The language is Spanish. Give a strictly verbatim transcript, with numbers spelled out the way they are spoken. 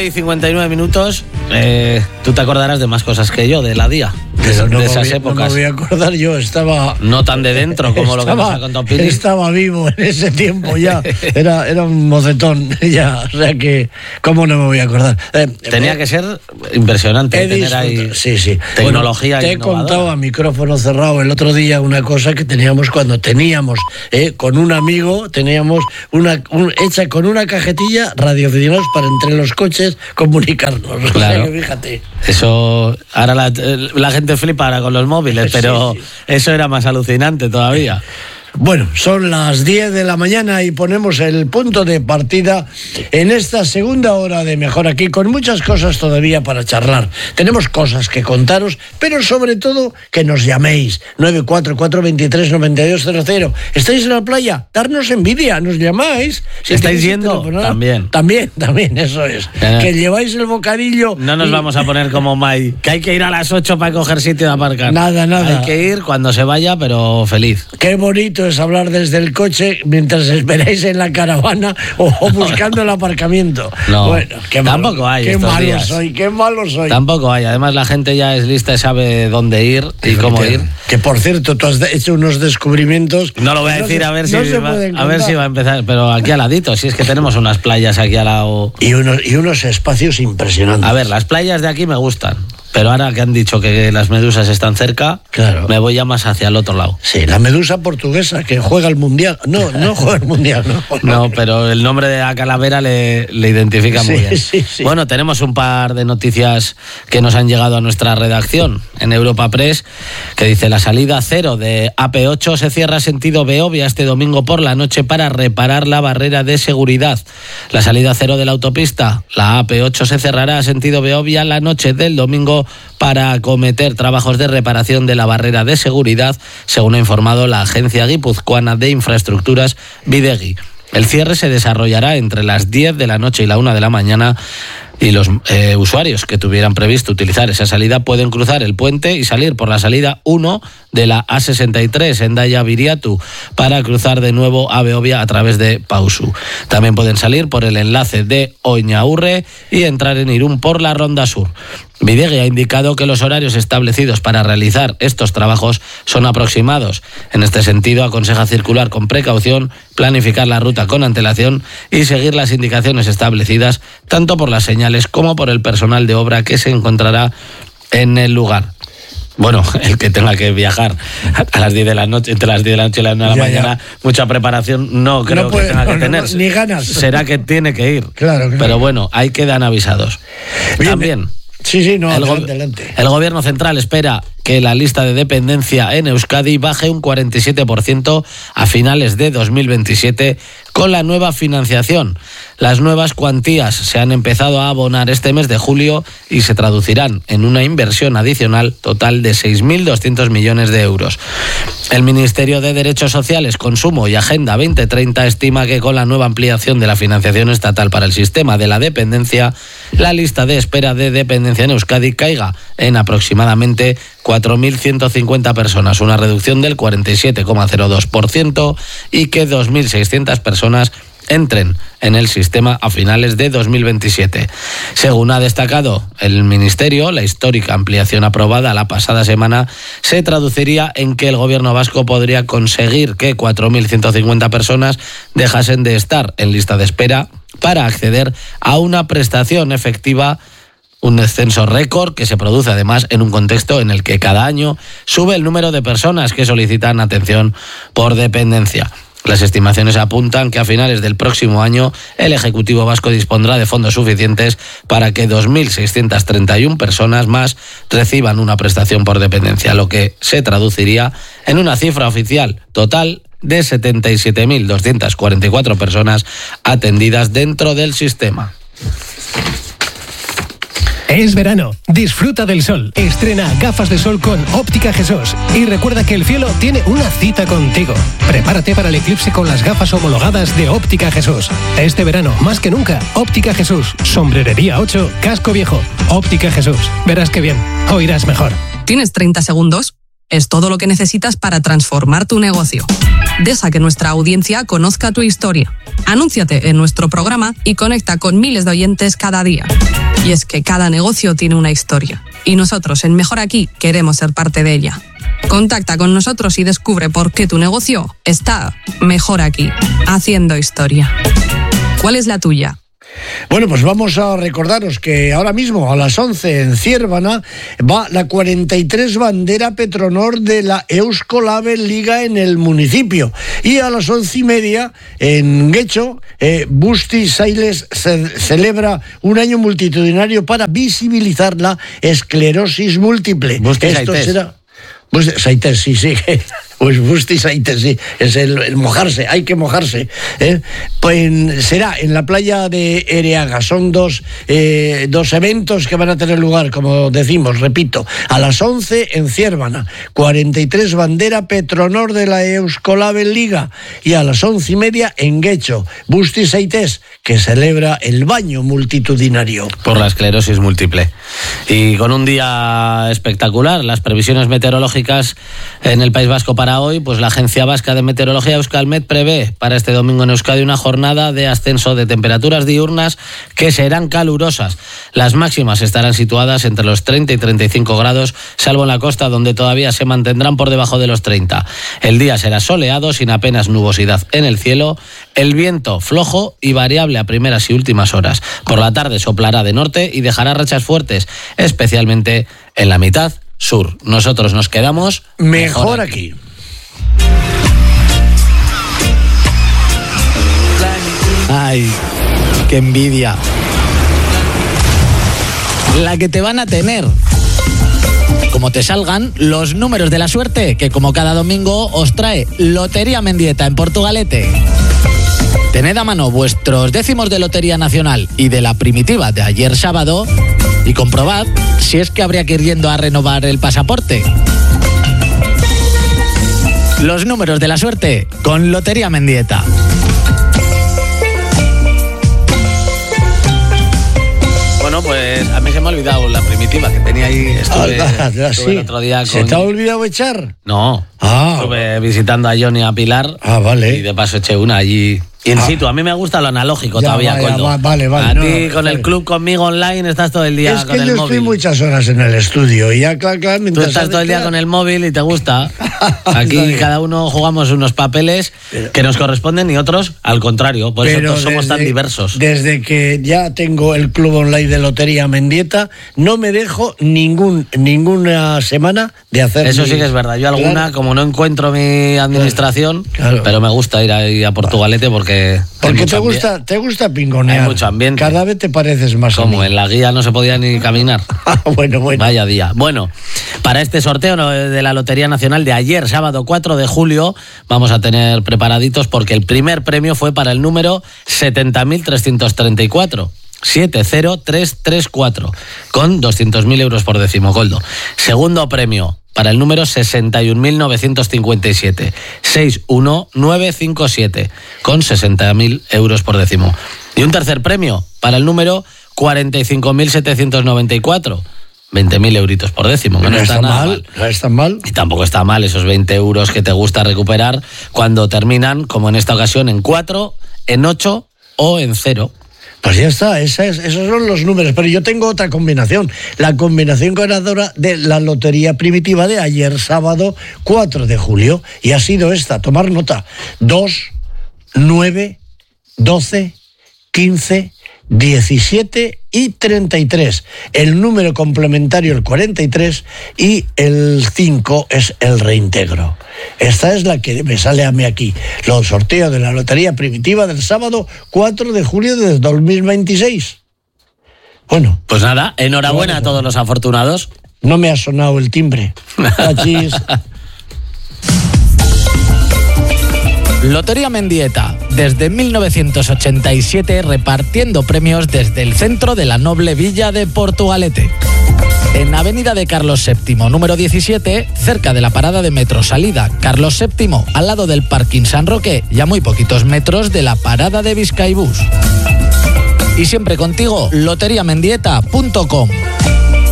y cincuenta y nueve minutos. Eh, tú te acordarás de más cosas que yo, de la D I A. Pero de, no de me esas voy, épocas. No me voy a acordar, yo estaba... No tan de dentro como estaba, lo que nos ha contado Pili. Estaba vivo en ese tiempo ya. Era, era un mocetón ya. O sea que, ¿cómo no me voy a acordar? Eh, Tenía eh, que ser impresionante tener ahí sí, sí. tecnología bueno, te he innovadora. contado a micrófono cerrado el otro día una cosa que teníamos cuando teníamos, eh, con un amigo, teníamos una un, hecha con una cajetilla radioaficionados para entre los coches comunicarnos. Claro. O sea que fíjate. Eso, ahora la, la gente flipa ahora con los móviles, pero sí, sí. eso era más alucinante todavía. Bueno, son las diez de la mañana y ponemos el punto de partida en esta segunda hora de Mejor Aquí, con muchas cosas todavía para charlar. Tenemos cosas que contaros, pero sobre todo que nos llaméis. nueve cuatro cuatro dos tres nueve dos cero cero. ¿Estáis en la playa? Darnos envidia, nos llamáis. Si ¿Estáis yendo? También. También, también, eso es. Eh. Que lleváis el bocadillo. No nos y... vamos a poner como Mai, que hay que ir a las ocho para coger sitio de aparcar. Nada, nada. Hay que ir cuando se vaya, pero feliz. Qué bonito es hablar desde el coche mientras esperáis en la caravana o, o buscando el aparcamiento. No, bueno, qué malo, tampoco hay qué estos malo días. soy, qué malo soy. Tampoco hay. Además, la gente ya es lista y sabe dónde ir y cómo ir. Que por cierto, tú has hecho unos descubrimientos. No lo voy a no decir se, a ver si no se va, pueden a ver si va a empezar, pero aquí al ladito, si es que tenemos unas playas aquí al lado. Y unos, y unos espacios impresionantes. A ver, las playas de aquí me gustan, pero ahora que han dicho que las medusas están cerca, claro, me voy ya más hacia el otro lado. Sí, la medusa portuguesa que juega el mundial. No, no juega el mundial, no. No, pero el nombre de la calavera le, le identifica muy sí, bien. Sí, sí. Bueno, tenemos un par de noticias que nos han llegado a nuestra redacción en Europa Press, que dice: la salida cero de A P ocho se cierra sentido Beovia este domingo por la noche para reparar la barrera de seguridad. La salida cero de la autopista, la A P ocho, se cerrará a sentido Beovia la noche del domingo para acometer trabajos de reparación de la barrera de seguridad, según ha informado la Agencia Guipuzcoana de Infraestructuras, Bidegi. El cierre se desarrollará entre las diez de la noche y la una de la mañana, y los eh, usuarios que tuvieran previsto utilizar esa salida pueden cruzar el puente y salir por la salida uno de la A sesenta y tres en Endaya-Biriatu para cruzar de nuevo a Beovia a través de Pausu. También pueden salir por el enlace de Oñaurre y entrar en Irún por la Ronda Sur. Bidegi ha indicado que los horarios establecidos para realizar estos trabajos son aproximados. En este sentido, aconseja circular con precaución, planificar la ruta con antelación y seguir las indicaciones establecidas tanto por las señales como por el personal de obra que se encontrará en el lugar. Bueno, el que tenga que viajar a las diez de la noche, entre las diez de la noche y la una de la ya, mañana, ya. mucha preparación no creo no puede, que tenga no, que tener. No, ni ganas. Será que tiene que ir. Claro, claro. Pero bueno, ahí quedan avisados. Bien, También. Sí, sí, no, el, adelante, go- adelante. el gobierno central espera que la lista de dependencia en Euskadi baje un cuarenta y siete por ciento a finales de dos mil veintisiete con la nueva financiación. Las nuevas cuantías se han empezado a abonar este mes de julio y se traducirán en una inversión adicional total de seis mil doscientos millones de euros. El Ministerio de Derechos Sociales, Consumo y Agenda veinte treinta estima que con la nueva ampliación de la financiación estatal para el sistema de la dependencia, la lista de espera de dependencia en Euskadi caiga en aproximadamente cuatro mil ciento cincuenta personas, una reducción del cuarenta y siete coma cero dos por ciento, y que dos mil seiscientas personas entren en el sistema a finales de dos mil veintisiete. Según ha destacado el Ministerio, la histórica ampliación aprobada la pasada semana se traduciría en que el gobierno vasco podría conseguir que cuatro mil ciento cincuenta personas dejasen de estar en lista de espera para acceder a una prestación efectiva, un descenso récord que se produce además en un contexto en el que cada año sube el número de personas que solicitan atención por dependencia. Las estimaciones apuntan que a finales del próximo año el Ejecutivo vasco dispondrá de fondos suficientes para que dos mil seiscientas treinta y una personas más reciban una prestación por dependencia, lo que se traduciría en una cifra oficial total de setenta y siete mil doscientas cuarenta y cuatro personas atendidas dentro del sistema. Es verano, disfruta del sol, estrena gafas de sol con Óptica Jesús y recuerda que el cielo tiene una cita contigo. Prepárate para el eclipse con las gafas homologadas de Óptica Jesús. Este verano, más que nunca, Óptica Jesús, Sombrerería ocho, Casco Viejo. Óptica Jesús, verás que bien, oirás mejor. ¿Tienes treinta segundos? es todo lo que necesitas para transformar tu negocio. Deja que nuestra audiencia conozca tu historia. Anúnciate en nuestro programa y conecta con miles de oyentes cada día. Y es que cada negocio tiene una historia. Y nosotros en Mejor Aquí queremos ser parte de ella. Contacta con nosotros y descubre por qué tu negocio está mejor aquí, haciendo historia. ¿Cuál es la tuya? Bueno, pues vamos a recordaros que ahora mismo a las once en Ciervana va la cuarenta y tres bandera Petronor de la Euskolabel Liga en el municipio, y a las once y media en Guecho eh, Busti Sailes ce- celebra un año multitudinario para visibilizar la esclerosis múltiple. Busti Esto Saites. será Busti Saites, sí, sí. Pues Busti Saites, sí, es el, el mojarse, hay que mojarse. ¿eh? Pues será en la playa de Ereaga. Son dos, eh, dos eventos que van a tener lugar, como decimos, repito, a las once en Ciervana, cuarenta y tres bandera Petronor de la Euskolabel Liga, y a las once y media en Guecho, Busti Saites, que celebra el baño multitudinario. Por la esclerosis múltiple. Y con un día espectacular, las previsiones meteorológicas en el País Vasco para hoy, pues la Agencia Vasca de Meteorología Euskalmet prevé para este domingo en Euskadi una jornada de ascenso de temperaturas diurnas que serán calurosas. Las máximas estarán situadas entre los treinta y treinta y cinco grados, salvo en la costa, donde todavía se mantendrán por debajo de los treinta. El día será soleado, sin apenas nubosidad en el cielo, el viento flojo y variable a primeras y últimas horas. Por la tarde soplará de norte y dejará rachas fuertes, especialmente en la mitad sur. Nosotros nos quedamos Mejor, mejor aquí. aquí. Ay, qué envidia. La que te van a tener. Como te salgan los números de la suerte, que como cada domingo os trae Lotería Mendieta en Portugalete. Tened a mano vuestros décimos de Lotería Nacional y de la primitiva de ayer sábado y comprobad si es que habría que ir yendo a renovar el pasaporte. Los números de la suerte con Lotería Mendieta. Bueno, pues a mí se me ha olvidado la primitiva que tenía ahí. Estuve, Ah, ah, estuve sí. el otro día con... ¿Se te ha olvidado echar? No. Ah. Estuve visitando a Johnny y a Pilar. Ah, vale. Y de paso eché una allí in situ. A mí me gusta lo analógico Ya, todavía, vaya, Coldo. va- vale, vale, A no, ti no, con está el bien. club, conmigo online, estás todo el día Es con que el yo móvil. estoy muchas horas en el estudio y ya, claro, claro, Tú mientras estás haces todo el día claro. con el móvil y te gusta. Está Aquí bien. cada uno jugamos unos papeles que nos corresponden y otros al contrario. Por eso Pero todos somos tan desde- diversos. Desde que ya tengo el club online de Lotería Mendieta, no me dejo ningún ninguna semana de hacer. Eso mi- sí que es verdad. Yo alguna, Claro. como no encuentro mi administración, Claro. pero me gusta ir ahí a Portugalete porque... hay Porque mucho te ambi- gusta, te gusta pingonear. Hay mucho ambiente. Cada vez te pareces más a Como mí. en la guía no se podía ni caminar. Ah, bueno, bueno. Vaya día. Bueno, para este sorteo ¿no? de la Lotería Nacional de ayer, sábado cuatro de julio, vamos a tener preparaditos porque el primer premio fue para el número setenta mil trescientos treinta y cuatro. siete cero tres tres cuatro, con doscientos mil euros por décimo, Coldo. Segundo premio para el número sesenta y un mil novecientos cincuenta y siete, seis uno nueve cinco siete, con sesenta mil euros por décimo. Y un tercer premio para el número cuarenta y cinco mil setecientos noventa y cuatro, veinte mil euritos por décimo, que no, no está, está nada mal, mal. no está mal. Y tampoco está mal esos veinte euros que te gusta recuperar cuando terminan, como en esta ocasión, en cuatro, en ocho o en cero. Pues ya está, esa es- esos son los números. Pero yo tengo otra combinación. La combinación ganadora de la Lotería Primitiva de ayer, sábado cuatro de julio. Y ha sido esta, tomar nota. dos, nueve, doce, quince, diecisiete y treinta y tres. El número complementario, el cuarenta y tres, y el cinco es el reintegro. Esta es la que me sale a mí aquí. Los sorteos de la Lotería Primitiva del sábado cuatro de julio de dos mil veintiséis. Bueno, Pues nada, enhorabuena a todos los afortunados. no me ha sonado el timbre. Achis. Lotería Mendieta, desde mil novecientos ochenta y siete repartiendo premios desde el centro de la noble villa de Portugalete. En Avenida de Carlos séptimo, número diecisiete, cerca de la parada de metro salida Carlos séptimo, al lado del parking San Roque y a muy poquitos metros de la parada de Vizcaibús. Y siempre contigo, lotería mendieta punto com.